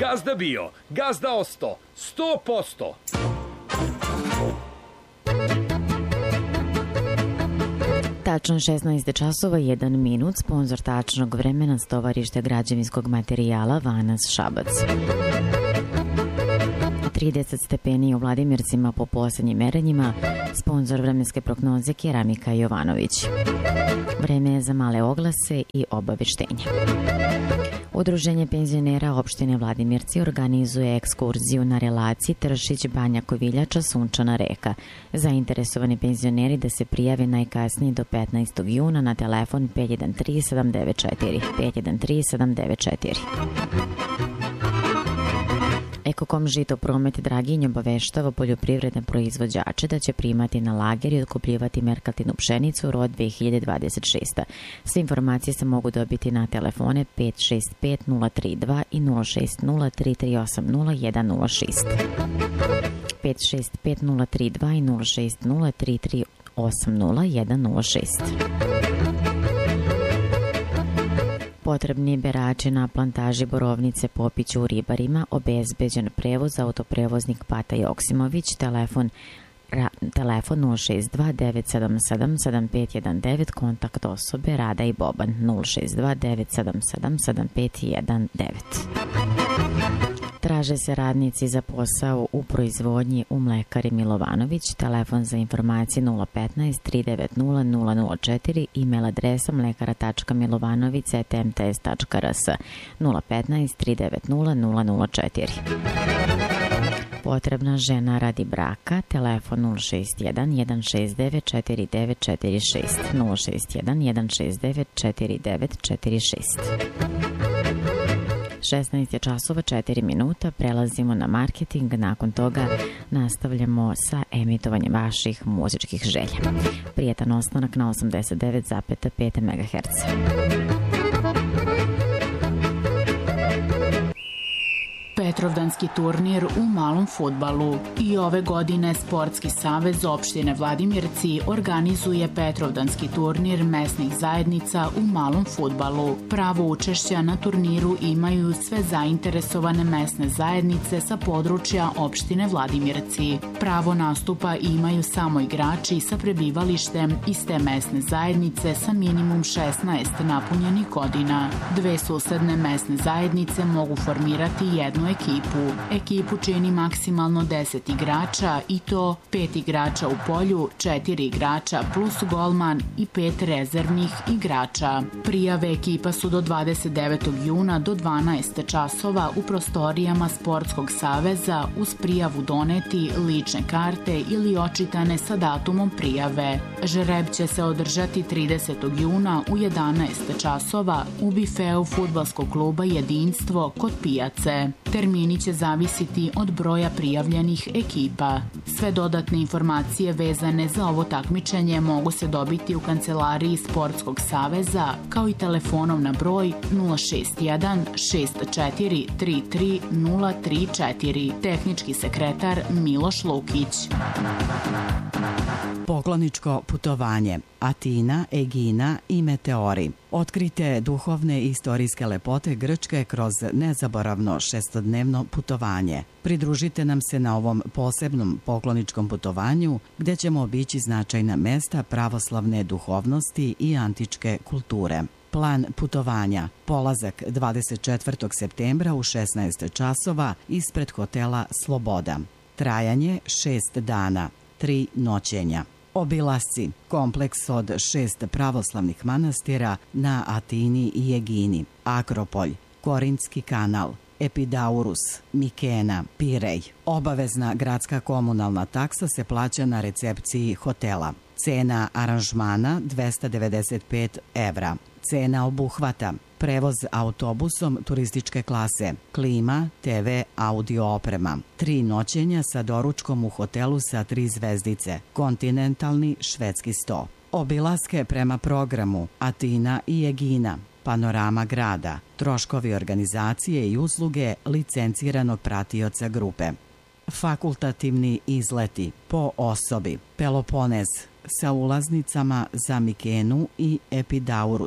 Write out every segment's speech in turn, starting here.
Gazda bio, gazda osto, 100%. Tačno 16 časova 1 minut, sponzor tačnog vremena Stovarište građevinskog materijala Vanas Šabac. 30 stepeni u Vladimircima po posljednjim merenjima, sponzor vremenske prognoze Keramika Jovanović. Vreme je za male oglase i obaveštenja. Udruženje penzionera opštine Vladimirci organizuje ekskurziju na relaciji Tršić-Banja Koviljača Sunčana reka. Zainteresovani penzioneri da se prijave najkasnije do 15. juna na telefon 513 794 513 794. Ekokom Žito Promet Draginj obaveštava poljoprivredne proizvođače da će primati na lager i otkupljivati merkaltinu pšenicu rod 2026. Sve informacije se mogu dobiti na telefone 565 032 i 060 338 0106. 565 032 i 060 338 0106. Potrebni berači na plantaži Borovnice Popiću u Ribarima, obezbeđen prevoz, autoprevoznik Pata Joksimović, telefon 062 977 7519, kontakt osobe Rada i Boban 062 977 7519. Traže se radnici za posao u proizvodnji u mlekari Milovanović, telefon za informacije 015 390 004, e-mail adresa mlekara.milovanovic@mts.rs 015 390 004. Potrebna žena radi braka, telefon 061 169 4946 061 169 4946. 16 časova 4 minuta, prelazimo na marketing, nakon toga nastavljamo sa emitovanjem vaših muzičkih želja. Prijetan ostanak na 89,5 MHz. Petrovdanski turnir u malom fudbalu. I ove godine Sportski savez opštine Vladimirci organizuje Petrovdanski turnir mesnih zajednica u malom fudbalu. Pravo učešća na turniru imaju sve zainteresovane mesne zajednice sa područja opštine Vladimirci. Pravo nastupa imaju samo igrači sa prebivalištem iste mesne zajednice sa minimum 16 napunjenih godina. Dve susedne mesne zajednice mogu formirati jednu ekipu. Ekipu čini maksimalno 10 igrača i to 5 igrača u polju, 4 igrača plus golman i 5 rezervnih igrača. Prijave ekipa su do 29. juna do 12 časova u prostorijama Sportskog saveza uz prijavu doneti lične karte ili očitane sa datumom prijave. Žreb će se održati 30. juna u 11 časova u bifeu fudbalskog kluba Jedinstvo kod pijace. Termini će zavisiti od broja prijavljenih ekipa. Sve dodatne informacije vezane za ovo takmičenje mogu se dobiti u kancelariji Sportskog saveza kao i telefonom na broj 061 64 33 034. Tehnički sekretar Miloš Lukić. Pokloničko putovanje, Atina, Egina i Meteori. Otkrite duhovne i istorijske lepote Grčke kroz nezaboravno šestodnevno putovanje. Pridružite nam se na ovom posebnom pokloničkom putovanju gdje ćemo obići značajna mesta pravoslavne duhovnosti i antičke kulture. Plan putovanja. Polazak 24. septembra u 16 časova ispred hotela Sloboda. Trajanje 6 dana, 3 noćenja. Obilasci, kompleks od 6 pravoslavnih manastira na Atini i Egini, Akropolj, Korintski kanal, Epidaurus, Mikena, Pirej. Obavezna gradska komunalna taksa se plaća na recepciji hotela. Cena aranžmana 295 evra. Cena obuhvata prevoz autobusom turističke klase, klima, TV, audio oprema, 3 noćenja sa doručkom u hotelu sa 3 zvezdice, kontinentalni švedski sto. Obilaske prema programu Atina i Egina, panorama grada, troškovi organizacije i usluge licenciranog pratioca grupe. Fakultativni izleti po osobi, Peloponez sa ulaznicama za Mikenu i Epidaurus,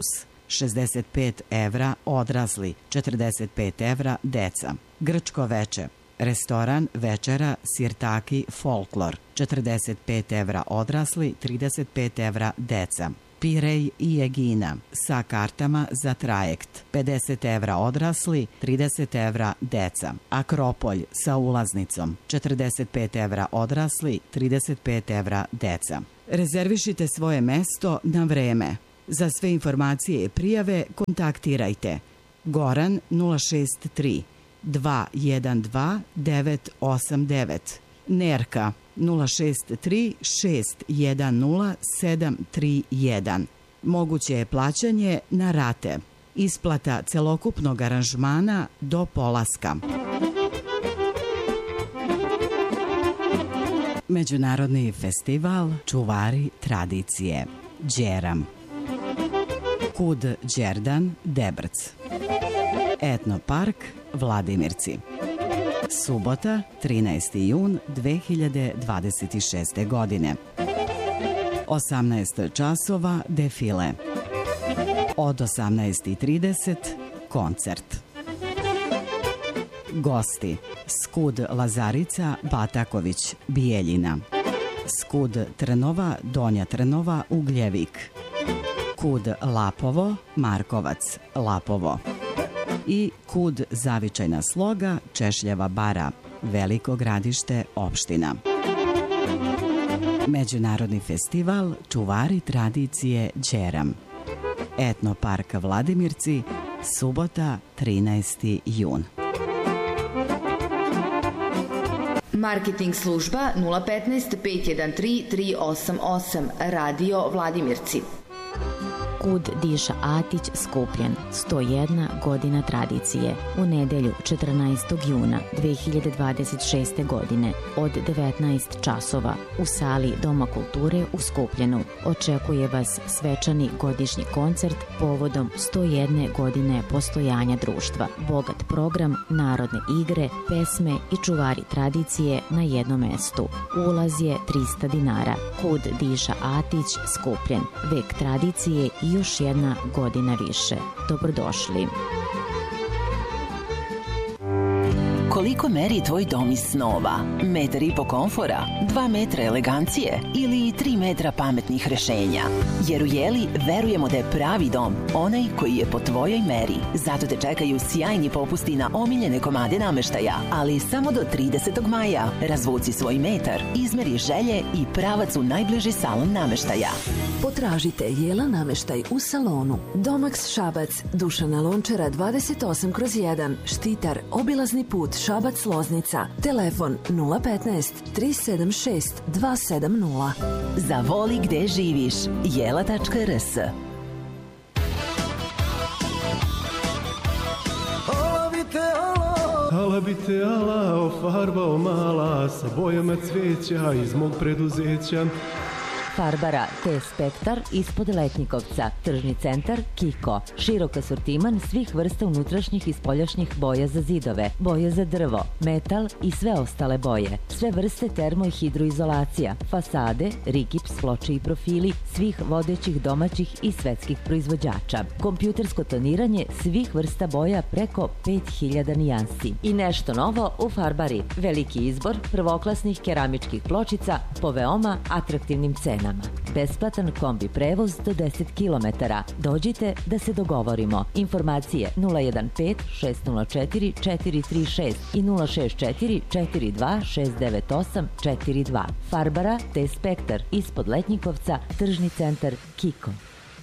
65 evra odrasli, 45 evra deca. Grčko veče, restoran, večera, sirtaki, folklor, 45 evra odrasli, 35 evra deca. Pirej i Egina sa kartama za trajekt, 50 evra odrasli, 30 evra deca. Akropolj sa ulaznicom, 45 evra odrasli, 35 evra deca. Rezervišite svoje mesto na vreme. Za sve informacije i prijave kontaktirajte Goran 063 212 989, Nerka 063 610 731. Moguće je plaćanje na rate. Isplata celokupnog aranžmana do polaska. Međunarodni festival Čuvari tradicije Đeram. Kud Đerdan, Debrc. Etnopark Vladimirci. Subota, 13. jun 2026. godine. 18 časova defile. Od 18:30 koncert. Gosti: Skud Lazarica Bataković, Bijeljina. Skud Trnova, Donja Trnova, Ugljevik. Kud Lapovo, Markovac, Lapovo. I Kud Zavičajna sloga, Češljeva bara, Veliko Gradište, opština. Međunarodni festival Čuvari tradicije Đeram. Etnopark Vladimirci, subota, 13. jun. Marketing služba 015 513 388, radio Vladimirci. Kud Diša Atić skupljen, 101 godina tradicije. U nedelju 14. juna 2026. godine od 19 časova u sali Doma kulture u Skupljenu očekuje vas svečani godišnji koncert povodom 101 godine postojanja društva. Bogat program, narodne igre, pesme i čuvari tradicije na jednom mestu. Ulaz je 300 dinara. Kud Diša Atić skupljen, vek tradicije i još jedna godina više. Dobrodošli. Koliko meri tvoj dom iz snova? 1,5 m komfora, 2 metra elegancije ili 3 metra pametnih rešenja? Jer u Jeli verujemo da je pravi dom onaj koji je po tvojoj meri. Zato te čekaju sjajni popusti na omiljene komade nameštaja, ali samo do 30. maja. Razvuci svoj metar, izmeri želje i pravac u najbliži salon nameštaja. Potražite Jela nameštaj u salonu. Domax Šabac, Dušana Lončara 28/1, Štitar, obilazni put Šabac-Loznica. Telefon 015 376 270. Zavoli gde živiš. Jela.rs. Ala bi te ala ofarbao mala sa bojama cveća iz mog preduzeća. Farbara T-Spektar ispod Letnjikovca, tržni centar Kiko. Širok asortiman svih vrsta unutrašnjih i spoljašnjih boja za zidove, boje za drvo, metal i sve ostale boje. Sve vrste termo i hidroizolacija, fasade, rigips, ploče i profili svih vodećih domaćih i svetskih proizvođača. Kompjutersko toniranje svih vrsta boja preko 5000 nijansi. I nešto novo u Farbari. Veliki izbor prvoklasnih keramičkih pločica po veoma atraktivnim cenama. Besplatan kombi prevoz do 10 km. Dođite da se dogovorimo. Informacije 015 604 436 i 064 42 698 42. Farbara T-Spektar ispod Letnjikovca, tržni centar Kiko.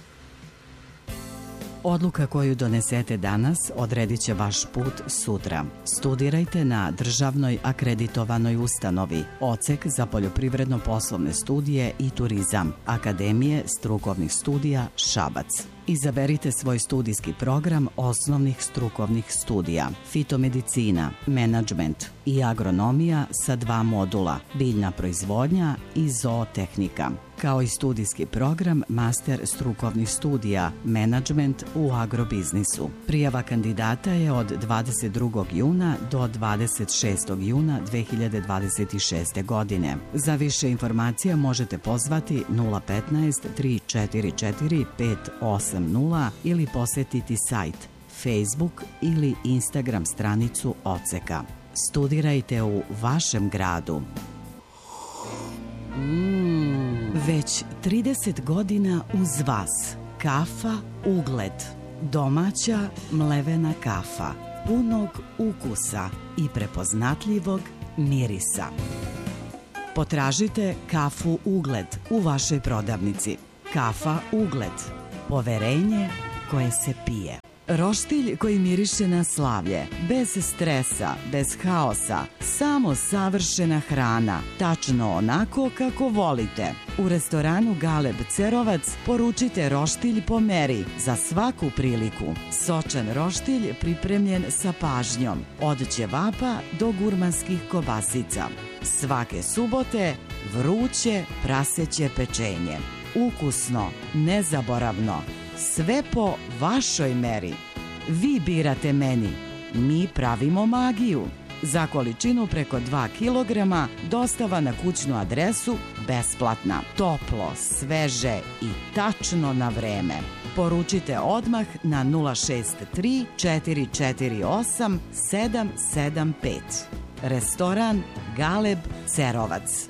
Odluka koju donesete danas odredit će vaš put sutra. Studirajte na državnoj akreditovanoj ustanovi, Odsek za poljoprivredno-poslovne studije i turizam, Akademije strukovnih studija Šabac. Izaberite svoj studijski program osnovnih strukovnih studija: fitomedicina, menadžment i agronomija sa 2 modula, biljna proizvodnja i zootehnika. kao i studijski program Master strukovnih studija Menadžment u agrobiznisu. Prijava kandidata je od 22. juna do 26. juna 2026. godine. Za više informacija možete pozvati 015 344 580 ili posetiti sajt, Facebook ili Instagram stranicu Odseka. Studirajte u vašem gradu. Već 30 godina uz vas. Kafa Ugled. Domaća mlevena kafa. Punog ukusa i prepoznatljivog mirisa. Potražite kafu Ugled u vašoj prodavnici. Kafa Ugled. Poverenje koje se pije. Roštilj koji miriše na slavlje, bez stresa, bez haosa, samo savršena hrana, tačno onako kako volite. U restoranu Galeb Cerovac poručite roštilj po meri za svaku priliku. Sočan roštilj pripremljen sa pažnjom, od ćevapa do gurmanskih kobasica. Svake subote vruće praseće pečenje. Ukusno, nezaboravno. Sve po vašoj meri. Vi birate meni, mi pravimo magiju. Za količinu preko 2 kg dostava na kućnu adresu besplatna. Toplo, sveže i tačno na vreme. Poručite odmah na 063 448 775. Restoran Galeb Cerovac.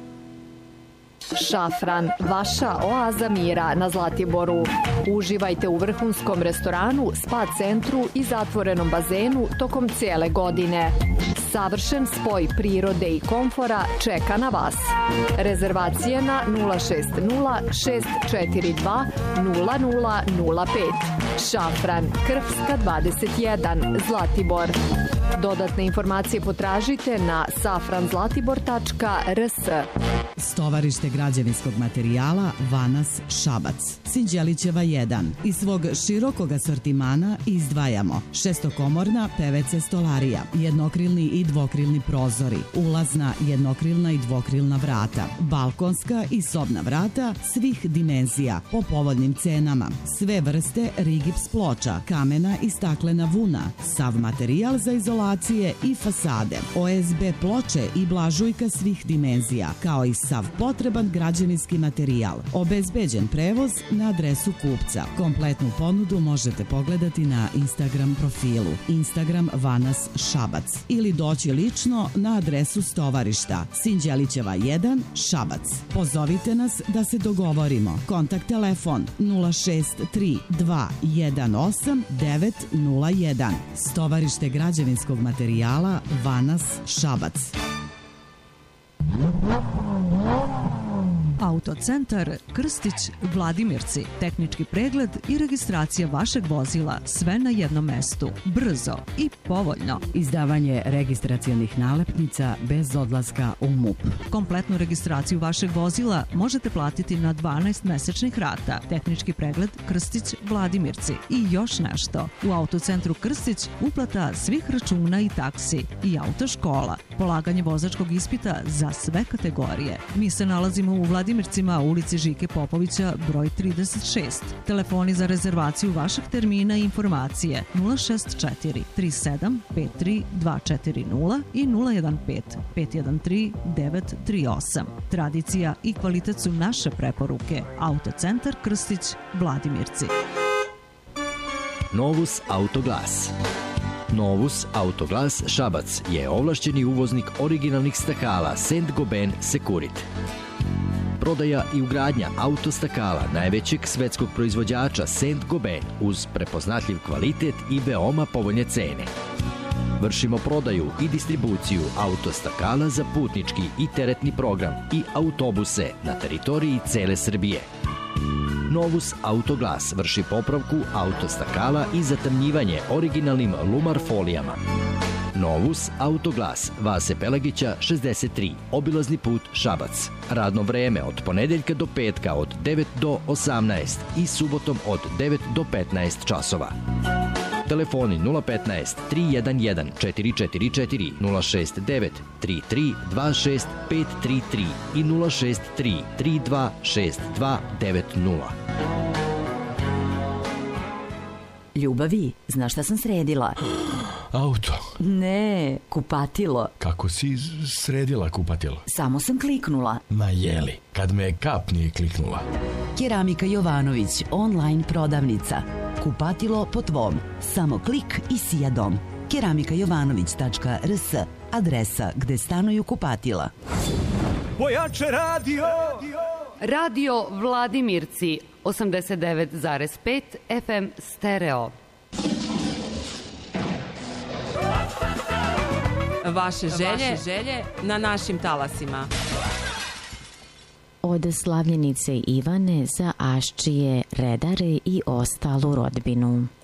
Šafran, vaša oaza mira na Zlatiboru. Uživajte u vrhunskom restoranu, spa centru i zatvorenom bazenu tokom cijele godine. Savršen spoj prirode i komfora čeka na vas. Rezervacije na 060 642 0005. Šafran, Krfska 21, Zlatibor. Dodatne informacije potražite na safranzlatibor.rs. Stovarište građevinskog materijala Vanas Šabac, Sinđelićeva 1. Iz svog širokog asortimana izdvajamo šestokomorna PVC stolarija, jednokrilni i dvokrilni prozori, ulazna, jednokrilna i dvokrilna vrata, balkonska i sobna vrata svih dimenzija po povoljnim cenama, sve vrste rigips ploča, kamena i staklena vuna, sav materijal za izolacije i fasade, OSB ploče i blažujka svih dimenzija, kao i sav potreban građevinski materijal. Obezbeđen prevoz na adresu kupca. Kompletnu ponudu možete pogledati na Instagram profilu Instagram Vanas Šabac ili doći lično na adresu stovarišta Sinđelićeva 1, Šabac. Pozovite nas da se dogovorimo. Kontakt telefon 063 218 901. Stovarište građevinskog materijala Vanas Šabac. Autocentar Krstić Vladimirci. Tehnički pregled i registracija vašeg vozila, sve na jednom mestu. Brzo i povoljno. Izdavanje registracionih nalepnica bez odlaska u MUP. Kompletnu registraciju vašeg vozila možete platiti na 12 mesečnih rata. Tehnički pregled Krstić Vladimirci. I još nešto. U Autocentru Krstić uplata svih računa i taksi i autoškola. Polaganje vozačkog ispita za sve kategorije. Mi se nalazimo u Vladimircima, ulici Žike Popovića, broj 36. Telefoni za rezervaciju vašeg termina i informacije 064 37 53 240 i 015 513 938. Tradicija i kvalitet su naše preporuke. Autocentar Krstić, Vladimirci. Novus Autoglas. Novus Autoglas Šabac je ovlašćeni uvoznik originalnih stakala Saint-Gobain Securit. Prodaja i ugradnja autostakala najvećeg svetskog proizvođača Saint-Gobain uz prepoznatljiv kvalitet i veoma povoljne cene. Vršimo prodaju i distribuciju autostakala za putnički i teretni program i autobuse na teritoriji cele Srbije. Novus Autoglas vrši popravku autostakala i zatamnjivanje originalnim Lumar folijama. Novus Autoglas, Vase Pelagića 63, obilazni put Šabac. Radno vreme od ponedeljka do petka od 9 do 18 i subotom od 9 do 15 časova. Telefoni 015 311 444, 069 33 26 533 i 063 32 62 90. Ljubavi, znaš šta sam sredila? Auto. Ne, kupatilo. Kako si sredila kupatilo? Samo sam kliknula. Ma jeli, kad me kap nije kliknula. Keramika Jovanović, online prodavnica. Kupatilo po tvom. Samo klik i sija dom. keramikajovanović.rs, adresa gde stanuju kupatila. Pojače radio! Radio Vladimirci, 89,5 FM stereo. Vaše želje na našim talasima. Od slavljenice Ivane za Aščije, redare i ostalu rodbinu.